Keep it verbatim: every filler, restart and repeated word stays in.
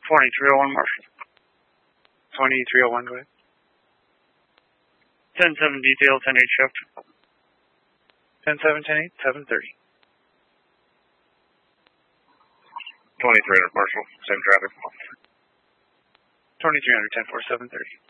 twenty-three oh one Marshall. twenty-three oh one, go ahead. ten seven detail, ten eight shift. ten seven, ten eight, seven thirty. twenty-three hundred Marshall, same traffic. twenty-three hundred, ten four, seven thirty.